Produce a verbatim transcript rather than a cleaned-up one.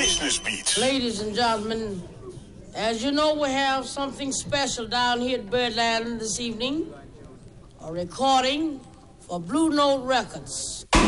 Business Beats. Ladies and gentlemen, as you know, we have something special down here at Birdland this evening. A recording for Blue Note Records.